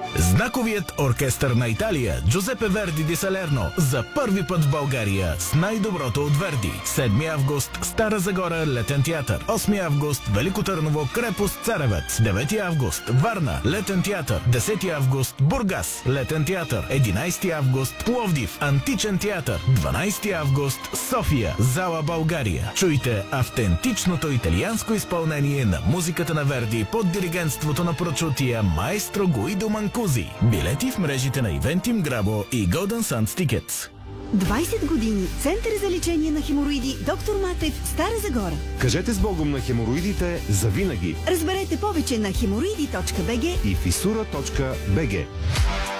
Знаковият оркестър на Италия Джузепе Верди ди Салерно за първи път в България с най-доброто от Верди. 7 август Стара Загора Летен театър. 8 август Велико Търново Крепост Царевец. 9 август Варна Летен театър. 10 август Бургас Летен театър. 11 август Пловдив Античен театър. 12 август София Зала България. Чуйте автентичното италианско изпълнение на музиката на Верди под диригентството на прочутия маестро Гуидо Манкузи. Билети в мрежите на Ивентим Грабо и Golden Sands Tickets. 20 години. Център за лечение на хемороиди Доктор Матев, Стара Загора. Кажете с Богом на хемороидите завинаги. Разберете повече на hemoroidi.bg и fissura.bg.